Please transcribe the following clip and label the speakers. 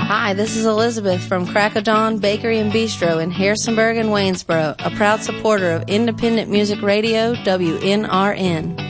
Speaker 1: Hi, this is Elizabeth from Crack of Dawn Bakery and Bistro in Harrisonburg and Waynesboro, a proud supporter of independent music radio, WNRN.